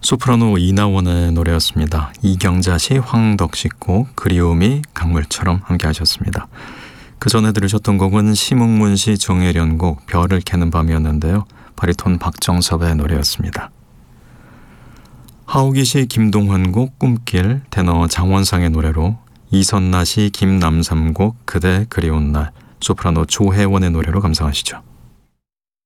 소프라노 이나원의 노래였습니다. 이경자 씨, 황덕식 곡 그리움이 강물처럼 함께 하셨습니다. 그 전에 들으셨던 곡은 심흥문 씨, 정혜련 곡 별을 캐는 밤이었는데요. 바리톤 박정섭의 노래였습니다. 하우기 씨, 김동환 곡 꿈길, 테너 장원상의 노래로 이선나 씨, 김남삼 곡 그대 그리운 날, 소프라노 조혜원의 노래로 감상하시죠.